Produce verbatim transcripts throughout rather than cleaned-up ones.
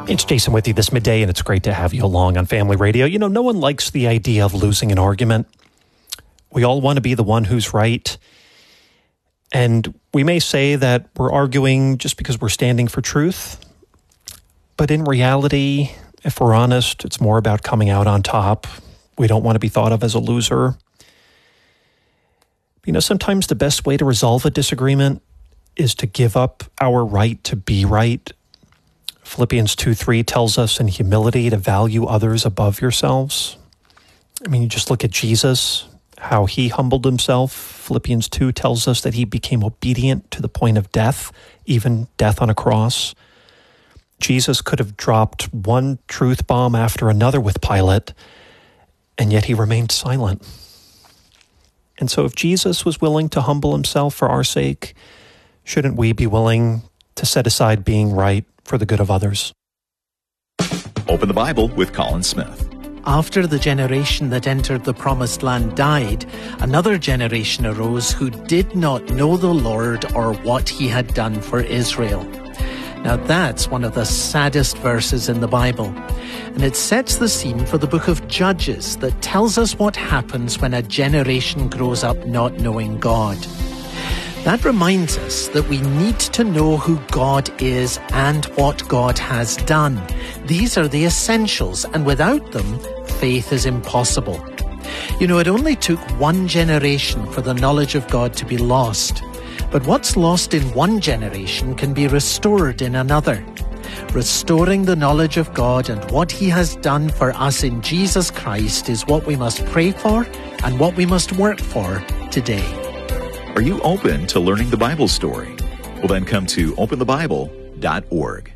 It's Jason with you this midday, and it's great to have you along on Family Radio. You know, no one likes the idea of losing an argument. We all want to be the one who's right. And we may say that we're arguing just because we're standing for truth. But in reality, if we're honest, it's more about coming out on top. We don't want to be thought of as a loser. You know, sometimes the best way to resolve a disagreement is to give up our right to be right. Philippians two three tells us in humility to value others above yourselves. I mean, you just look at Jesus, how he humbled himself. Philippians two tells us that he became obedient to the point of death, even death on a cross. Jesus could have dropped one truth bomb after another with Pilate, and yet he remained silent. And so if Jesus was willing to humble himself for our sake, shouldn't we be willing to set aside being right for the good of others? Open the Bible with Colin Smith. After the generation that entered the promised land died, another generation arose who did not know the Lord or what he had done for Israel. Now that's one of the saddest verses in the Bible. And it sets the scene for the book of Judges that tells us what happens when a generation grows up not knowing God. That reminds us that we need to know who God is and what God has done. These are the essentials, and without them, faith is impossible. You know, it only took one generation for the knowledge of God to be lost. But what's lost in one generation can be restored in another. Restoring the knowledge of God and what he has done for us in Jesus Christ is what we must pray for and what we must work for today. Are you open to learning the Bible story? Well, then come to open the bible dot org.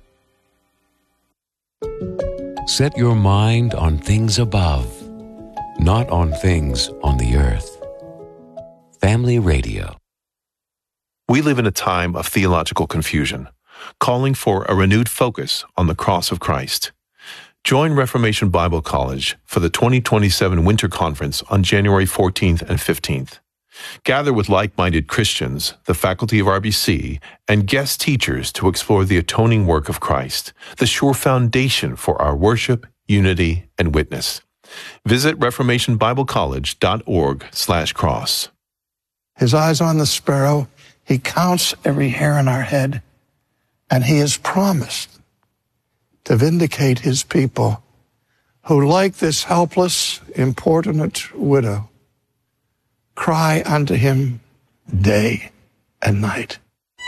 Set your mind on things above, not on things on the earth. Family Radio. We live in a time of theological confusion, calling for a renewed focus on the cross of Christ. Join Reformation Bible College for the twenty twenty-seven Winter Conference on January fourteenth and fifteenth. Gather with like-minded Christians, the faculty of R B C, and guest teachers to explore the atoning work of Christ, the sure foundation for our worship, unity, and witness. Visit reformation bible college dot org slash cross. His eyes on the sparrow. He counts every hair on our head, and he has promised to vindicate his people who, like this helpless, importunate widow, cry unto him day and night.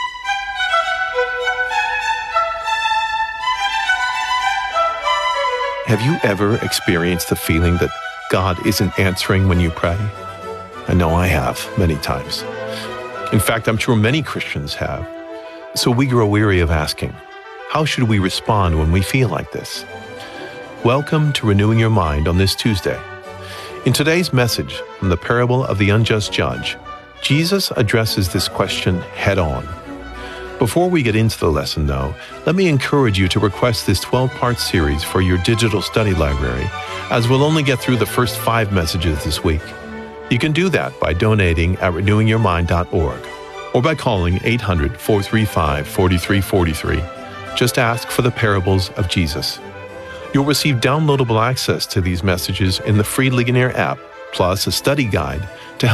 Have you ever experienced the feeling that God isn't answering when you pray? I know I have, many times. In fact, I'm sure many Christians have. So we grow weary of asking, how should we respond when we feel like this? Welcome to Renewing Your Mind on this Tuesday. In today's message from the parable of the unjust judge, Jesus addresses this question head on. Before we get into the lesson, though, let me encourage you to request this twelve-part series for your digital study library, as we'll only get through the first five messages this week. You can do that by donating at renewing your mind dot org or by calling eight hundred, four three five, four three four three. Just ask for the parables of Jesus. You'll receive downloadable access to these messages in the free Ligonier app, plus a study guide